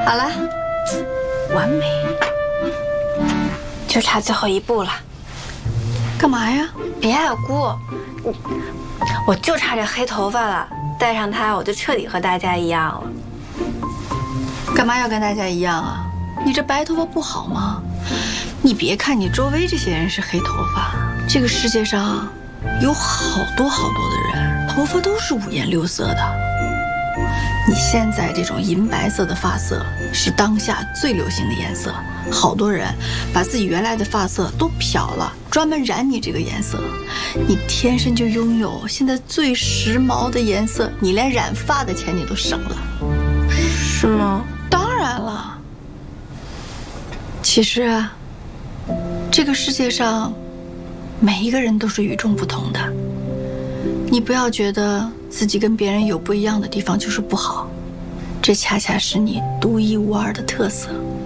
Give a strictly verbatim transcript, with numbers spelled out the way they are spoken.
好了，完美， 就差最后一步了。 干嘛呀？ 别啊，姑，我就差这黑头发了，戴上它我就彻底和大家一样了。 干嘛要跟大家一样啊？你这白头发不好吗？你别看你周围这些人是黑头发，这个世界上有好多好多的人头发都是五颜六色的。你现在这种银白色的发色是当下最流行的颜色，好多人把自己原来的发色都漂了，专门染你这个颜色。你天生就拥有现在最时髦的颜色，你连染发的钱你都省了。 是吗？ 当然了。其实啊，这个世界上每一个人都是与众不同的，你不要觉得自己跟别人有不一样的地方就是不好，这恰恰是你独一无二的特色。